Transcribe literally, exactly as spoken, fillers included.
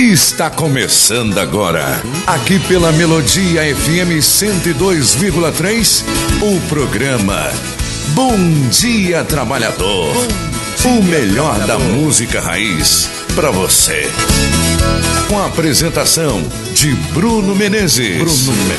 Está começando agora, aqui pela Melodia F M cento e dois vírgula três, o programa Bom Dia Trabalhador. Bom dia, o melhor trabalhador. Da música raiz para você. Com a apresentação de Bruno Menezes. Bruno